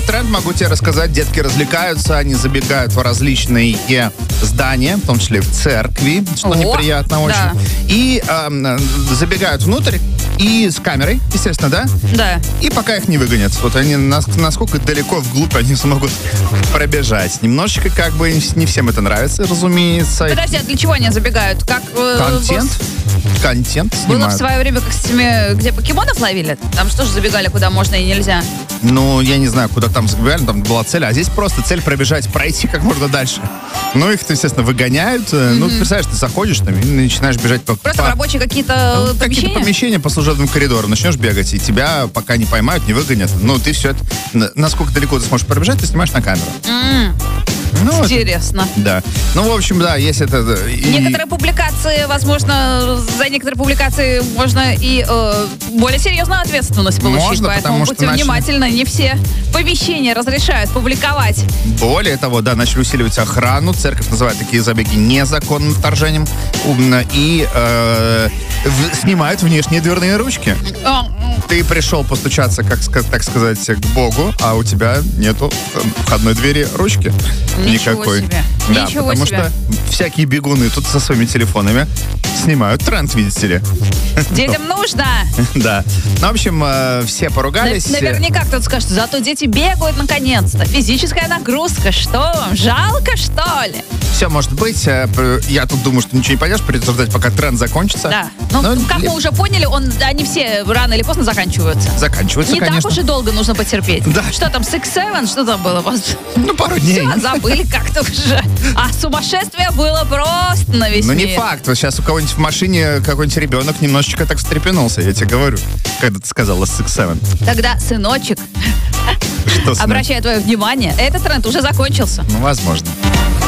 тренд, могу тебе рассказать. Детки развлекаются, они забегают в различные здания, в том числе в церкви, что неприятно очень. Да. И забегают внутрь, и с камерой, естественно, да? Да. И пока их не выгонят. Вот они, насколько далеко вглубь они смогут пробежать. Немножечко, как бы, не всем это нравится, разумеется. Подожди, а для чего они забегают? Как Контент было в снимают. свое время, как с теми, где покемонов ловили? Там что же забегали, куда можно и нельзя? Ну, я не знаю, куда там забегали, там была цель, а здесь просто цель пробежать, пройти как можно дальше. Ну, их, естественно, выгоняют. Ну, представляешь, ты заходишь там и начинаешь бежать по... Просто в рабочие какие-то помещения? Какие-то помещения по служебным коридорам. Начнешь бегать, и тебя пока не поймают, не выгонят. Ну, ты все это... Насколько далеко ты сможешь пробежать, ты снимаешь на камеру. Ну, интересно. Да. Ну, в общем, да, есть это... Некоторые публикации, возможно, за некоторые публикации можно и более серьезную ответственность получить. Можно, поэтому потому будьте что внимательны. Не все помещения разрешают публиковать. Более того, да, начали усиливать охрану. Церковь называет такие забеги незаконным вторжением. И снимают внешние дверные ручки. Ты пришел постучаться, так сказать, к Богу, а у тебя нету входной двери ручки. Ничего никакой. себе. Да, Ничего потому себе. что всякие бегуны тут со своими телефонами снимают тренд, видите ли. Детям нужно. Да. Ну, в общем, все поругались. Наверняка кто-то скажет, зато дети бегают наконец-то. Физическая нагрузка. Что вам, жалко, что ли? Все может быть. Я тут думаю, что ничего не пойдешь перетруждать, пока тренд закончится. Да. Ну, как мы уже поняли, они все рано или поздно заканчиваются. Заканчиваются, Не конечно. так уж и долго нужно потерпеть. Да. Что там, 6-7? Что там было? Ну, пару дней. Все, забыли как-то уже. А сумасшествие было просто на весь Ну, мир. не факт. Вот сейчас у кого-нибудь в машине какой-нибудь ребенок немножечко так встрепенулся, я тебе говорю, когда ты сказала 6-7. Тогда, сыночек, Что с ним? обращаю твое внимание, этот тренд уже закончился. Ну, возможно.